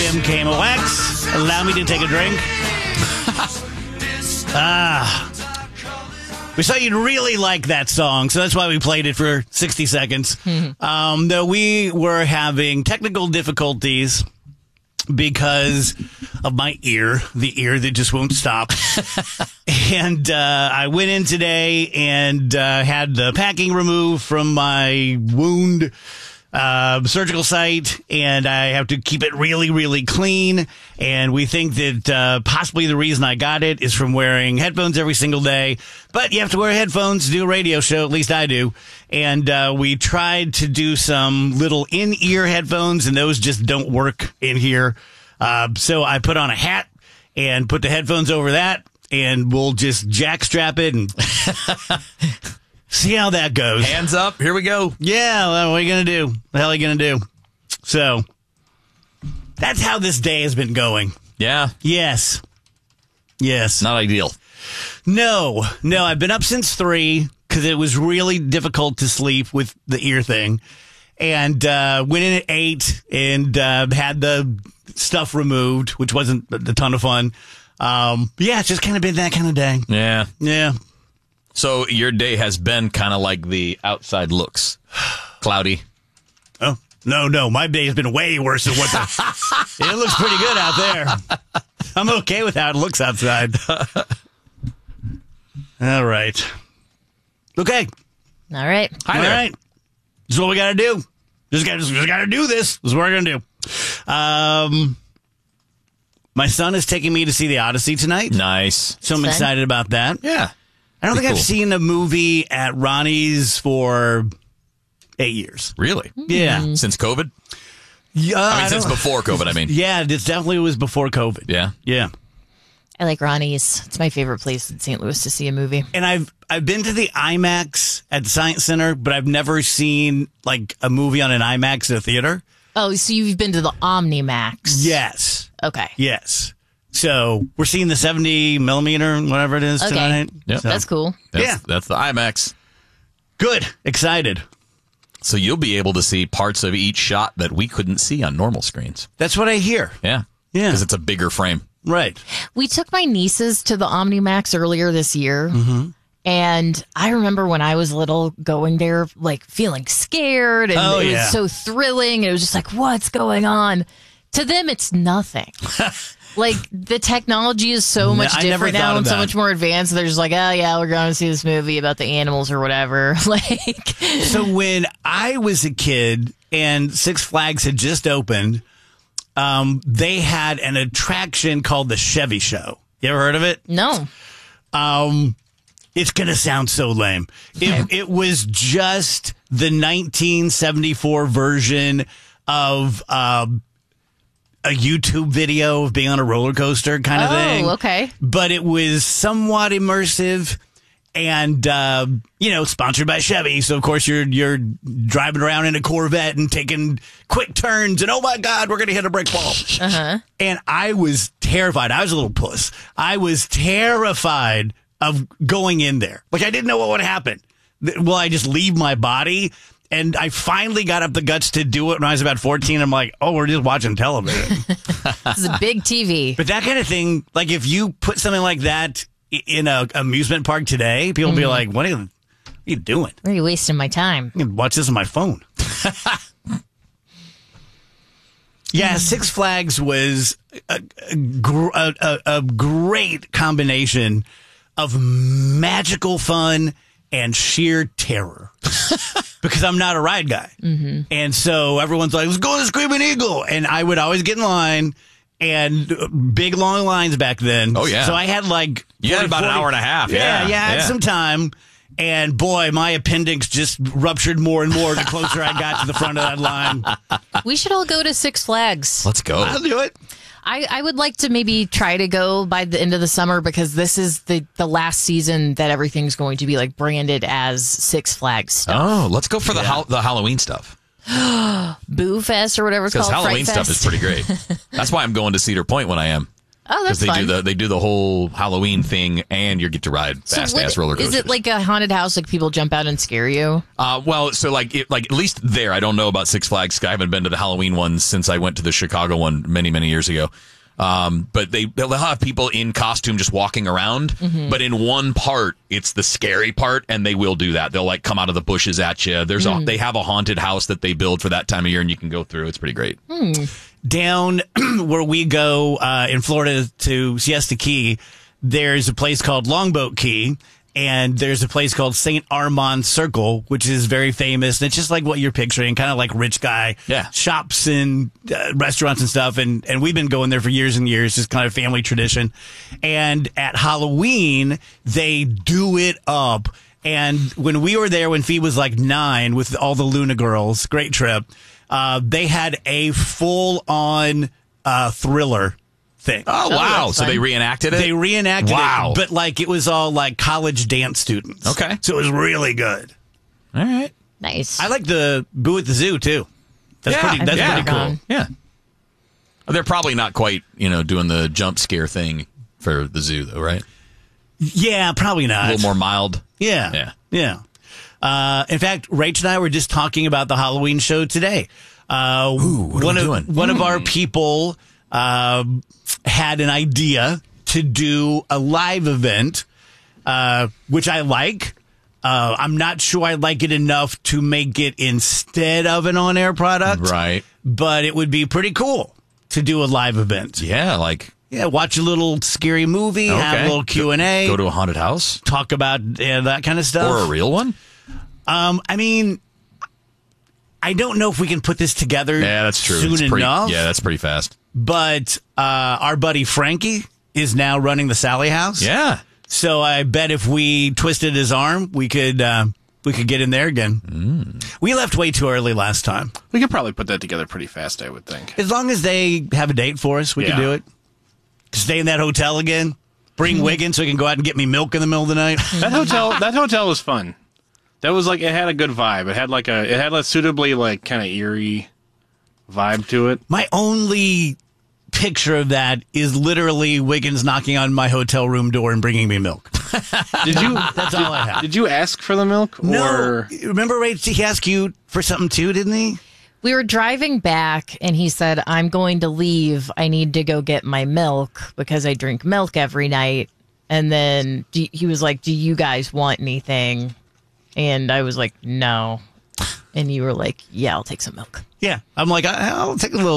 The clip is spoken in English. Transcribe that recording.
FM KMOX. Allow me to take a drink. We thought you'd really like that song, so that's why we played it for 60 seconds. Though we were having technical difficulties because of my ear, the ear that just won't stop. And I went in today and had the packing removed from my wound surgical site, and I have to keep it really, really clean. And we think that possibly the reason I got it is from wearing headphones every single day. But you have to wear headphones to do a radio show, at least I do. And we tried to do some little in-ear headphones, and those just don't work in here. So I put on a hat and put the headphones over that, and we'll just jackstrap it and see how that goes. Hands up. Here we go. Yeah, well, what are you going to do? What the hell are you going to do? So that's how this day has been going. Yeah. Yes. Not ideal. No, I've been up since 3 because it was really difficult to sleep with the ear thing. And went in at 8 and had the stuff removed, which wasn't a ton of fun. Yeah, it's just kind of been that kind of day. Yeah. So your day has been kind of like the outside looks. Cloudy. Oh, no. My day has been way worse than what it looks pretty good out there. I'm okay with how it looks outside. All right. Okay. All right. Hi there. All right. This is what we got to do. Just got to do this. This is what we're going to do. My son is taking me to see The Odyssey tonight. Nice. So I'm excited about that. Yeah. I don't think cool. I've seen a movie at Ronnie's for 8 years. Really? Yeah. Since COVID? Yeah. Since before COVID, I mean. Yeah, it definitely was before COVID. Yeah. Yeah. I like Ronnie's. It's my favorite place in St. Louis to see a movie. And I've been to the IMAX at the Science Center, but I've never seen like a movie on an IMAX at a theater. Oh, so you've been to the OmniMax? Yes. Okay. Yes. So we're seeing the 70 millimeter, whatever it is tonight. Yep. So, That's cool. That's the IMAX. good. Excited. So you'll be able to see parts of each shot that we couldn't see on normal screens. That's what I hear. Yeah. Yeah. Because it's a bigger frame. Right. We took my nieces to the OmniMax earlier this year. Mm-hmm. And I remember when I was little going there, like feeling scared. And it was so thrilling. It was just like, what's going on? To them, it's nothing. Like, the technology is so much different now and so much more advanced. They're just like, oh, yeah, we're going to see this movie about the animals or whatever. Like, so when I was a kid and Six Flags had just opened, they had an attraction called the Chevy Show. You ever heard of it? no. It's going to sound so lame. It was just the 1974 version of a YouTube video of being on a roller coaster kind of thing. Oh, okay. But it was somewhat immersive and, sponsored by Chevy. So, of course, you're driving around in a Corvette and taking quick turns. And, oh, my God, we're going to hit a brick wall. Uh-huh. And I was terrified. I was a little puss. I was terrified of going in there. Like, I didn't know what would happen. Will I just leave my body? And I finally got up the guts to do it when I was about 14. I'm like, oh, we're just watching television. This is a big TV. But that kind of thing, like if you put something like that in an amusement park today, people will be like, what are you doing? Why are you wasting my time? I can watch this on my phone. Yeah, Six Flags was a great combination of magical fun and sheer terror. Because I'm not a ride guy. Mm-hmm. And so everyone's like, let's go to Screaming Eagle. And I would always get in line, and big long lines back then. Oh, yeah. So I had like... You had about an hour and a half. Yeah, I had some time. And boy, my appendix just ruptured more and more the closer I got to the front of that line. We should all go to Six Flags. Let's go. I'll do it. I would like to maybe try to go by the end of the summer because this is the last season that everything's going to be like branded as Six Flags stuff. Oh, let's go for the Halloween stuff. Boo Fest or whatever it's called. Because Halloween Fright stuff Fest. is pretty great. That's why I'm going to Cedar Point when I am. Oh, that's because fun. they do the whole Halloween thing, and you get to ride fast ass roller coasters. Is it like a haunted house? Like people jump out and scare you? Well, so like at least there, I don't know about Six Flags. I haven't been to the Halloween one since I went to the Chicago one many years ago. But they'll have people in costume just walking around. But in one part, it's the scary part, and they will do that. They'll like come out of the bushes at you. They have a haunted house that they build for that time of year, and you can go through. It's pretty great. Down where we go in Florida to Siesta Key, there's a place called Longboat Key. And there's a place called St. Armand Circle, which is very famous. And it's just like what you're picturing, kind of like rich guy shops and restaurants and stuff. And we've been going there for years and years, just kind of family tradition. And at Halloween, they do it up. And when we were there, when Fee was like 9 with all the Luna girls, great trip, they had a full-on Thriller thing. Oh, wow. So they reenacted it? They reenacted it, but like it was all like college dance students. Okay. So it was really good. All right. Nice. I like the Boo at the Zoo, too. That's pretty cool. Yeah. They're probably not quite, doing the jump scare thing for the zoo, though, right? Yeah, probably not. A little more mild. Yeah. In fact, Rach and I were just talking about the Halloween show today. What are we doing? One of our people had an idea to do a live event, which I like. I'm not sure I like it enough to make it instead of an on-air product. Right. But it would be pretty cool to do a live event. Yeah, watch a little scary movie, have a little Q&A. Go to a haunted house. Talk about that kind of stuff. Or a real one? I mean, I don't know if we can put this together that's true. soon enough. Yeah, that's pretty fast. But our buddy Frankie is now running the Sally House. Yeah. So I bet if we twisted his arm, we could get in there again. We left way too early last time. We could probably put that together pretty fast, I would think. As long as they have a date for us, we can do it. Stay in that hotel again. Bring Wiggins so he can go out and get me milk in the middle of the night. That hotel was fun. That was it had a good vibe. It had a suitably kind of eerie vibe to it. My only picture of that is literally Wiggins knocking on my hotel room door and bringing me milk. That's all I have. Did you ask for the milk? No. Remember, Ray, he asked you for something too, didn't he? We were driving back, and he said, I'm going to leave. I need to go get my milk because I drink milk every night. And then he was like, do you guys want anything? And I was like, no. And you were like, yeah, I'll take some milk. Yeah. I'm like, I'll take a little